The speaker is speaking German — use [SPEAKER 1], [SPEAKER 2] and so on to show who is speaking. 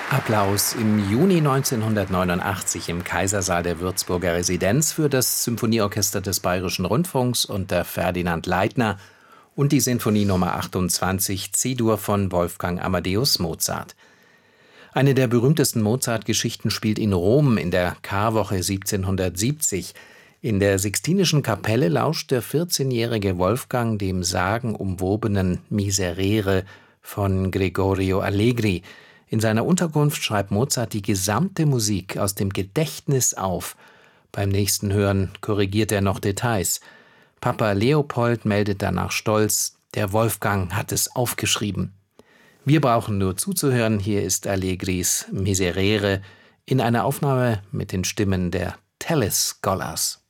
[SPEAKER 1] Applaus im Juni 1989 im Kaisersaal der Würzburger Residenz für das Symphonieorchester des Bayerischen Rundfunks unter Ferdinand Leitner und die Sinfonie Nummer 28 C-Dur von Wolfgang Amadeus Mozart. Eine der berühmtesten Mozart-Geschichten spielt in Rom in der Karwoche 1770. In der Sixtinischen Kapelle lauscht der 14-jährige Wolfgang dem sagenumwobenen Miserere von Gregorio Allegri. In seiner Unterkunft schreibt Mozart die gesamte Musik aus dem Gedächtnis auf. Beim nächsten Hören korrigiert er noch Details. Papa Leopold meldet danach stolz, der Wolfgang hat es aufgeschrieben. Wir brauchen nur zuzuhören, hier ist Allegris Miserere in einer Aufnahme mit den Stimmen der Tellis Scholars.